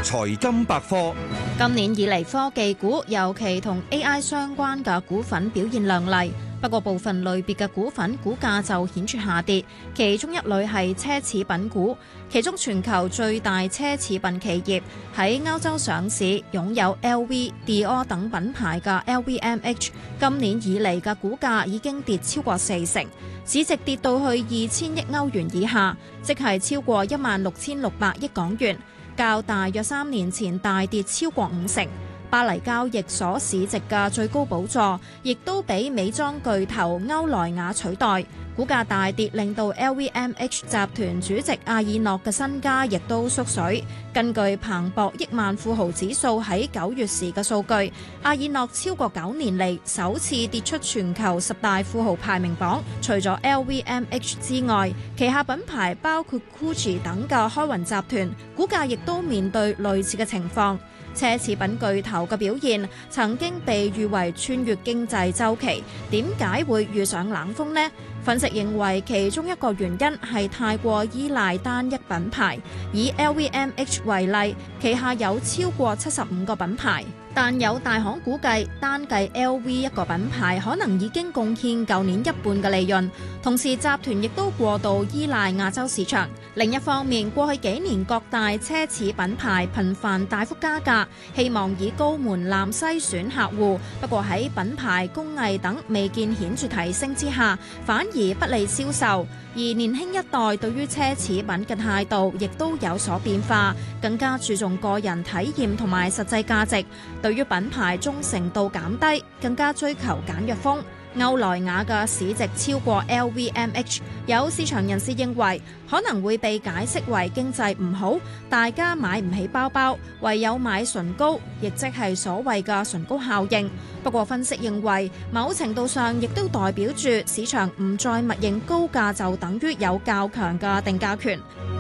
財金百科。 今年以嚟，科技股尤其同 AI 相關嘅股份表現亮麗，不過部分類別嘅股份股價就顯著下跌。其中一類係奢侈品股，其中全球最大奢侈品企業喺歐洲上市，擁有 LV、Dior 等品牌嘅 LVMH， 今年以嚟嘅股價已經跌超過40%，市值跌到去2000億歐元以下，即係超過16600億港元。較大約3年前大跌超過50%，巴黎交易所市值嘅最高寶座，亦都俾美妝巨頭歐萊雅取代。股價大跌令到 LVMH 集團主席阿爾諾嘅身家亦都縮水。根據彭博億萬富豪指數喺9月時嘅數據，阿爾諾超過9年嚟首次跌出全球10大富豪排名榜。除咗 LVMH 之外，旗下品牌包括 Gucci 等嘅開雲集團股價亦都面對類似嘅情況。奢侈品巨頭嘅表現曾經被譽為穿越經濟週期，點解會遇上冷風呢？分析認為其中一個原因係太過依賴單一品牌。以 LVMH 為例，旗下有超過75個品牌，但有大行估計，單計 LV 一個品牌可能已經貢獻舊年一半嘅利潤。同時，集團亦都過度依賴亞洲市場。另一方面，過去幾年各大奢侈品牌頻繁大幅加價，希望以高門檻篩選客戶。不過喺品牌、工藝等未見顯著提升之下，反而不利銷售。而年輕一代對於奢侈品嘅態度亦都有所變化，更加注重個人體驗同埋實際價值。對於品牌忠誠度減低，更加追求簡約風。歐萊雅嘅市值超過 LVMH， 有市場人士認為可能會被解釋為經濟唔好，大家買唔起包包，唯有買唇膏，亦即係所謂嘅唇膏效應。不過分析認為，某程度上亦都代表住市場唔再默認高價就等於有較強嘅定價權。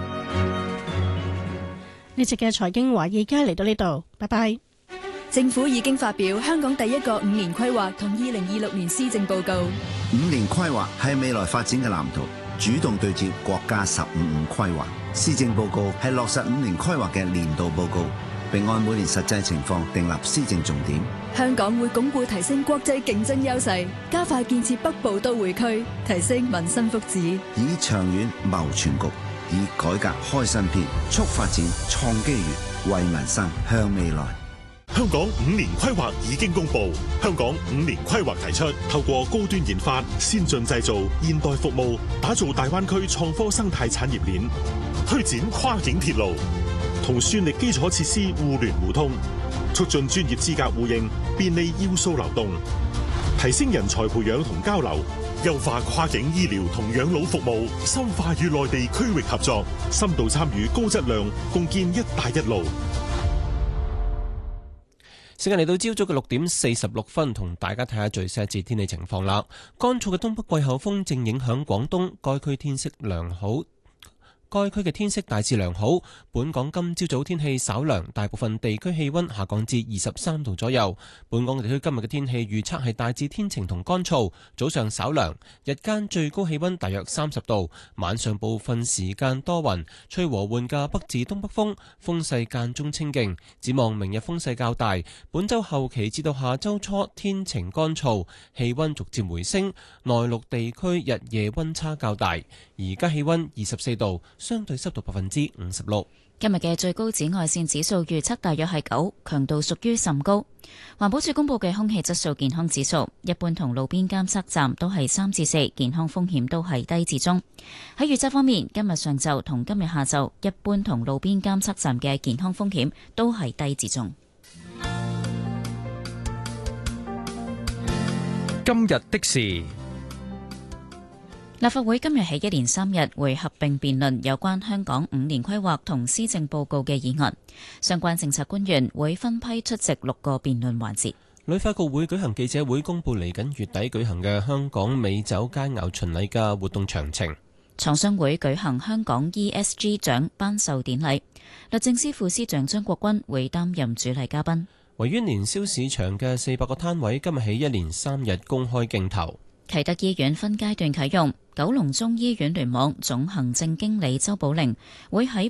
呢集嘅財經華爾街嚟到呢度，拜拜。 政府已經發表香港第一個5年規劃同2026年施政報告。 5年規劃係未來發展嘅藍圖，主動對接國家15規劃。施政報告係落實5年規劃嘅年度報告，並按每年實際情況訂立施政重點。 香港會鞏固提升國際競爭優勢，加快建設北部都會區，提升民生福祉， 以長遠謀全局，以改革開新篇，促發展創機遇，為民生向未來。 香港5年規劃已經公布，香港5年規劃提出，透過高端研發、先進製造、現代服務，打造大灣區創科生態產業鏈，推展跨境鐵路，同算力基礎設施互聯互通，促進專業資格互認，便利要素流動，提升人才培養同交流，優化跨境醫療同養老服務，深化與內地區域合作，深度參與高質量共建一帶一路。 時間嚟到朝早嘅6點46分，同大家睇下最新一節天氣情況啦。乾燥嘅東北季候風正影響廣東，該區天色良好。該區嘅天色大致良好，本港今朝早天氣稍涼，大部分地區氣溫下降至23度左右。本港地區今日嘅天氣預測係大致天晴同乾燥，早上稍涼，日間最高氣溫大約30度，晚上部分時間多雲，吹和緩嘅北至東北風，風勢間中清勁。展望明日風勢較大，本週後期至到下週初天晴乾燥，氣溫逐漸回升，內陸地區日夜溫差較大。而家氣溫24度，相對濕度56%。 今日嘅最高紫外線指數預測大約係9，強度屬於甚高。環保署公布嘅空氣質素健康指數，一般同路邊監測站都係3至4，健康風險都係低至中。喺預測方面，今日上晝同今日下晝，一般同路邊監測站嘅健康風險都係低至中。 今日的事。 立法會今日起一連3日會合併辯論有關香港5年規劃同施政報告嘅議案，相關政策官員會分批出席6個辯論環節。 旅發局會舉行記者會，公佈嚟緊月底舉行嘅香港美酒佳餚巡禮嘅活動詳情。 廠商會舉行香港 ESG 獎頒授典禮，律政司副司長張國軍會擔任主禮嘉賓。 維園年宵市場嘅400個攤位今日起一連3日公開競投。 啟德醫院分階段啟用，九龍中醫院聯網總行政經理周寶玲會喺